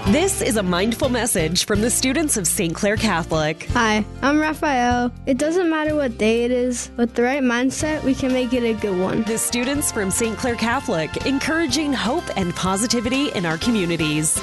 This is a mindful message from the students of St. Clair Catholic. Hi, I'm Raphael. It doesn't matter what day it is, with the right mindset, we can make it a good one. The students from St. Clair Catholic, encouraging hope and positivity in our communities.